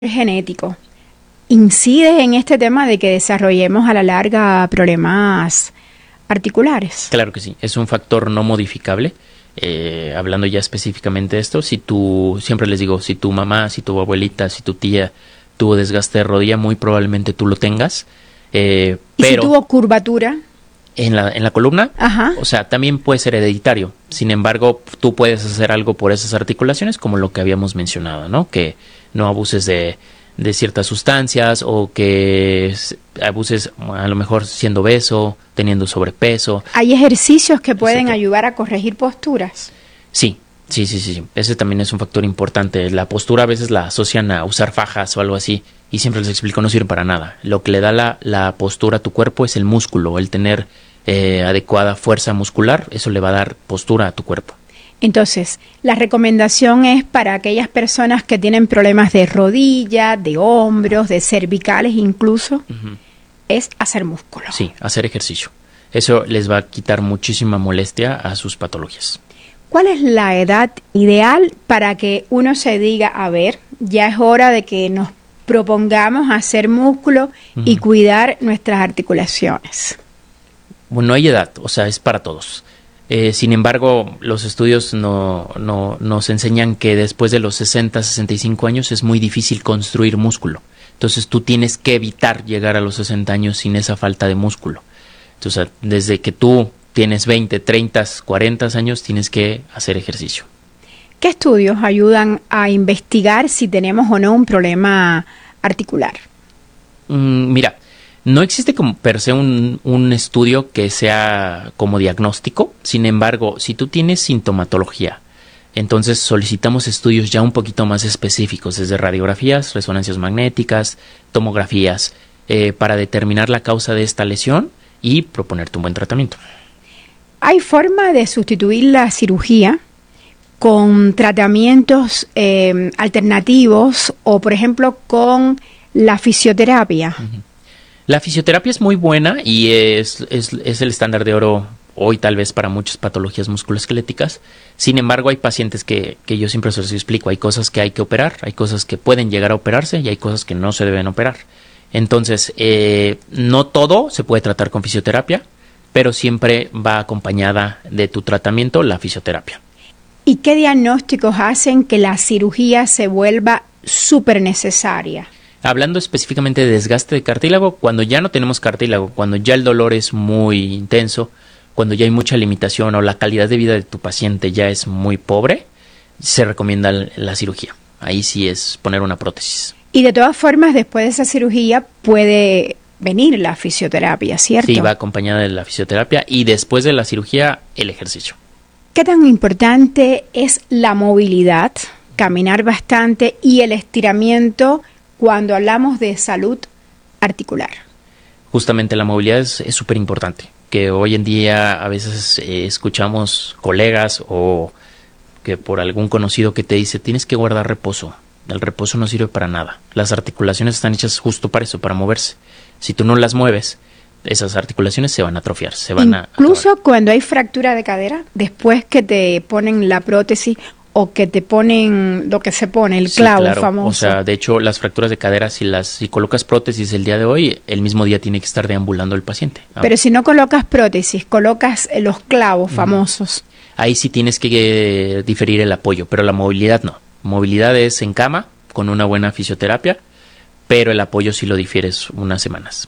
genético incide en este tema de que desarrollemos a la larga problemas articulares. Claro que sí, es un factor no modificable. Hablando ya específicamente de esto, siempre les digo, si tu mamá, si tu abuelita, si tu tía tuvo desgaste de rodilla, muy probablemente tú lo tengas. ¿Y pero si tuvo curvatura? En la columna, Ajá. o sea, también puede ser hereditario. Sin embargo, tú puedes hacer algo por esas articulaciones, como lo que habíamos mencionado, ¿no? Que no abuses de ciertas sustancias o que abuses a lo mejor siendo obeso, teniendo sobrepeso. ¿Hay ejercicios que pueden Etcétera. ayudar a corregir posturas? Sí. Ese también es un factor importante. La postura a veces la asocian a usar fajas o algo así y siempre les explico, no sirve para nada. Lo que le da la postura a tu cuerpo es el músculo, el tener adecuada fuerza muscular, eso le va a dar postura a tu cuerpo. Entonces, la recomendación es para aquellas personas que tienen problemas de rodilla, de hombros, de cervicales incluso, es hacer músculo. Sí, hacer ejercicio. Eso les va a quitar muchísima molestia a sus patologías. ¿Cuál es la edad ideal para que uno se diga, a ver, ya es hora de que nos propongamos hacer músculo y cuidar nuestras articulaciones? Bueno, no hay edad, o sea, es para todos. Sin embargo, los estudios nos enseñan que después de los 60, 65 años es muy difícil construir músculo. Entonces tú tienes que evitar llegar a los 60 años sin esa falta de músculo. Entonces, desde que tú tienes 20, 30, 40 años, tienes que hacer ejercicio. ¿Qué estudios ayudan a investigar si tenemos o no un problema articular? Mira, no existe como per se un estudio que sea como diagnóstico. Sin embargo, si tú tienes sintomatología, entonces solicitamos estudios ya un poquito más específicos, desde radiografías, resonancias magnéticas, tomografías, para determinar la causa de esta lesión y proponerte un buen tratamiento. ¿Hay forma de sustituir la cirugía con tratamientos alternativos o, por ejemplo, con la fisioterapia? La fisioterapia es muy buena y es el estándar de oro hoy tal vez para muchas patologías musculoesqueléticas. Sin embargo, hay pacientes que yo siempre se los explico. Hay cosas que hay que operar, hay cosas que pueden llegar a operarse y hay cosas que no se deben operar. Entonces, no todo se puede tratar con fisioterapia, pero siempre va acompañada de tu tratamiento la fisioterapia. ¿Y qué diagnósticos hacen que la cirugía se vuelva súper necesaria? Hablando específicamente de desgaste de cartílago, cuando ya no tenemos cartílago, cuando ya el dolor es muy intenso, cuando ya hay mucha limitación o la calidad de vida de tu paciente ya es muy pobre, se recomienda la cirugía. Ahí sí es poner una prótesis. Y de todas formas, después de esa cirugía puede venir la fisioterapia, ¿cierto? Sí, va acompañada de la fisioterapia y después de la cirugía, el ejercicio. ¿Qué tan importante es la movilidad, caminar bastante y el estiramiento cuando hablamos de salud articular? Justamente la movilidad es súper importante, que hoy en día a veces escuchamos colegas o que por algún conocido que te dice tienes que guardar reposo. El reposo no sirve para nada. Las articulaciones están hechas justo para eso, para moverse. Si tú no las mueves, esas articulaciones se van a atrofiar, se van Incluso cuando hay fractura de cadera, después que te ponen la prótesis o que te ponen lo que se pone, el clavo, sí, claro, famoso. O sea, de hecho, las fracturas de cadera, si colocas prótesis el día de hoy, el mismo día tiene que estar deambulando el paciente. Pero si no colocas prótesis, colocas los clavos famosos. Ahí sí tienes que diferir el apoyo, pero la movilidad no. Movilidad es en cama, con una buena fisioterapia, pero el apoyo sí lo difieres unas semanas.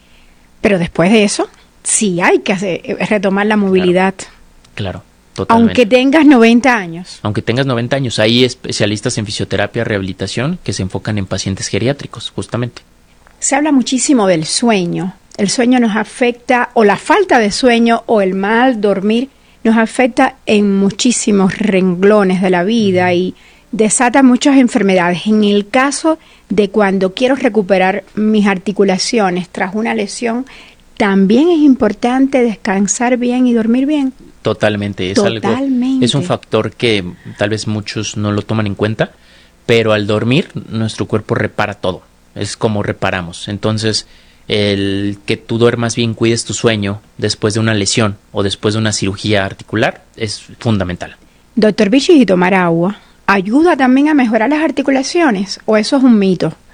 Pero después de eso, sí hay que retomar la movilidad. Claro, totalmente. Aunque tengas 90 años. Aunque tengas 90 años. Hay especialistas en fisioterapia, rehabilitación, que se enfocan en pacientes geriátricos, justamente. Se habla muchísimo del sueño. El sueño nos afecta, o la falta de sueño, o el mal dormir, nos afecta en muchísimos renglones de la vida y desata muchas enfermedades. En el caso de cuando quiero recuperar mis articulaciones tras una lesión, también es importante descansar bien y dormir bien. Totalmente, es un factor que tal vez muchos no lo toman en cuenta, pero al dormir nuestro cuerpo repara todo, es como reparamos. Entonces, el que tú duermas bien, cuides tu sueño después de una lesión o después de una cirugía articular es fundamental. Doctor Bichis, y tomar agua. ayuda también a mejorar las articulaciones, o eso es un mito.